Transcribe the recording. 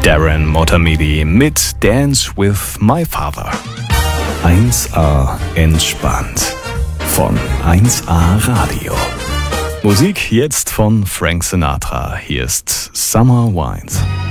Darren Motamedi mit Dance with My Father. 1A entspannt von 1A Radio. Musik jetzt von Frank Sinatra. Hier ist Summer Wines.